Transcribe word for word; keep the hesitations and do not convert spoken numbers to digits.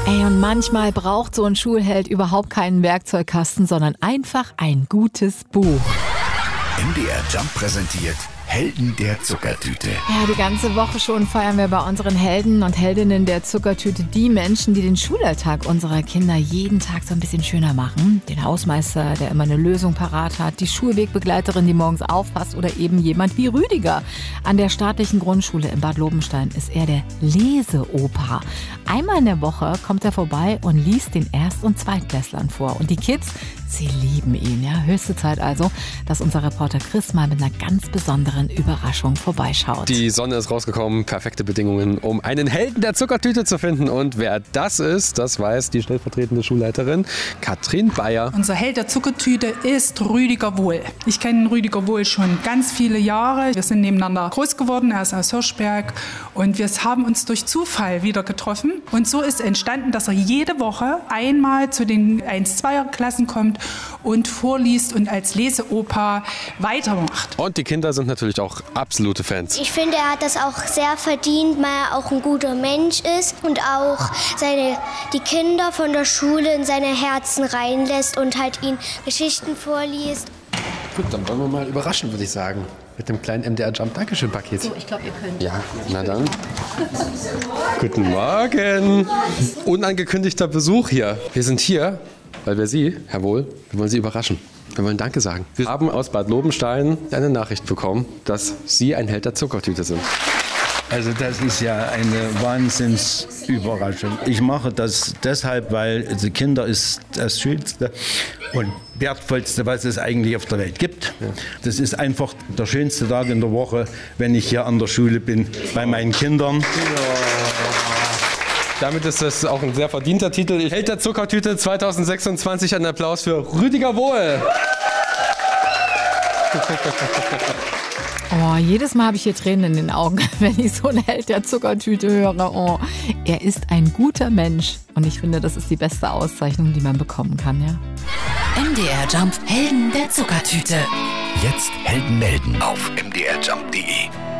Ey, und manchmal braucht so ein Schulheld überhaupt keinen Werkzeugkasten, sondern einfach ein gutes Buch. M D R Jump präsentiert Helden der Zuckertüte. Ja, die ganze Woche schon feiern wir bei unseren Helden und Heldinnen der Zuckertüte die Menschen, die den Schulalltag unserer Kinder jeden Tag so ein bisschen schöner machen. Den Hausmeister, der immer eine Lösung parat hat, die Schulwegbegleiterin, die morgens aufpasst oder eben jemand wie Rüdiger. An der staatlichen Grundschule in Bad Lobenstein ist er der Leseopa. Einmal in der Woche kommt er vorbei und liest den Erst- und Zweitklässlern vor. Und die Kids, sie lieben ihn. Ja, höchste Zeit also, dass unser Reporter Chris mal mit einer ganz besonderen Überraschung vorbeischaut. Die Sonne ist rausgekommen, perfekte Bedingungen, um einen Helden der Zuckertüte zu finden. Und wer das ist, das weiß die stellvertretende Schulleiterin Katrin Bayer. Unser Held der Zuckertüte ist Rüdiger Wohl. Ich kenne Rüdiger Wohl schon ganz viele Jahre. Wir sind nebeneinander groß geworden, er ist aus Hirschberg und wir haben uns durch Zufall wieder getroffen. Und so ist entstanden, dass er jede Woche einmal zu den eins-Zweier-Klassen kommt und vorliest und als Leseopa weitermacht. Und die Kinder sind natürlich auch absolute Fans. Ich finde, er hat das auch sehr verdient, weil er auch ein guter Mensch ist und auch seine, die Kinder von der Schule in seine Herzen reinlässt und halt ihnen Geschichten vorliest. Gut, dann wollen wir mal überraschen, würde ich sagen. Mit dem kleinen M D R Jump Dankeschön-Paket. So, ich glaube, ihr könnt. Ja, na dann. Guten Morgen. Unangekündigter Besuch hier. Wir sind hier, weil wir Sie, Herr Wohl, wir wollen Sie überraschen. Wir wollen Danke sagen. Wir haben aus Bad Lobenstein eine Nachricht bekommen, dass Sie ein Held der Zuckertüte sind. Also das ist ja eine Wahnsinnsüberraschung. Ich mache das deshalb, weil die Kinder ist das Schönste und Wertvollste, was es eigentlich auf der Welt gibt. Das ist einfach der schönste Tag in der Woche, wenn ich hier an der Schule bin, bei meinen Kindern. Damit ist das auch ein sehr verdienter Titel. Held der Zuckertüte zweitausendsechsundzwanzig. Ein Applaus für Rüdiger Wohl. Oh, jedes Mal habe ich hier Tränen in den Augen, wenn ich so einen Held der Zuckertüte höre. Oh, er ist ein guter Mensch. Und ich finde, das ist die beste Auszeichnung, die man bekommen kann, ja. M D R Jump, Helden der Zuckertüte. Jetzt Helden melden auf m d r jump punkt d e.